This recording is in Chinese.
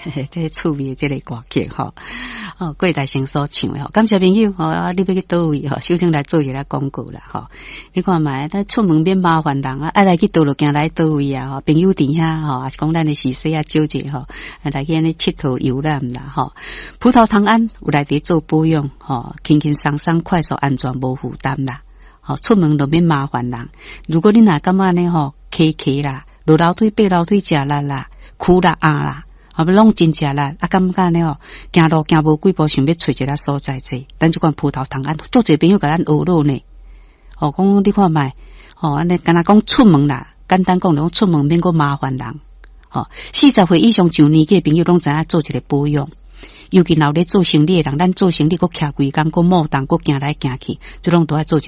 这趣味的这个歌曲吼，郭大生所唱的吼，感谢朋友吼，你要去倒位吼，首先来做一个广告啦吼，你看卖，咱出门免麻烦人啊，爱来去倒落行来倒位啊吼，朋友伫遐吼，也是讲咱的是说啊少者吼，来去安尼佚佗游览啦吼，葡萄糖胺有来伫做保养吼，轻轻松松、快速、安全、无负担啦。好，出门都免麻烦人。如果你若感觉呢吼，咳啦，落楼梯、爬楼梯食力啦，哭啦、啦，后尾拢真食力，感觉呢吼，行路行无几步，想要找一个所在坐，咱就款葡萄糖胺，足侪朋友甲咱学咯呢。讲你看卖，安尼敢若讲出门啦，简单讲讲出门免个麻烦人。40岁以上上年纪的朋友拢知影做一个保养。尤其老咧做生意的人，咱做生意，佫徛规工，佫冒动，佫行来行去，这拢都要做。